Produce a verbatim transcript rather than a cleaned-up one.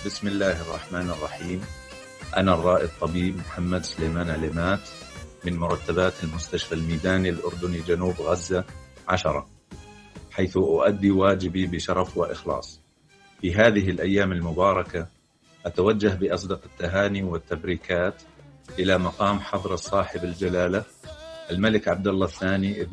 بسم الله الرحمن الرحيم. أنا الرائد طبيب محمد سليمان عليمات من مرتبات المستشفى الميداني الأردني جنوب غزة عشرة، حيث أؤدي واجبي بشرف وإخلاص. في هذه الأيام المباركة أتوجه بأصدق التهاني والتبريكات إلى مقام حضرة صاحب الجلالة الملك عبد الله الثاني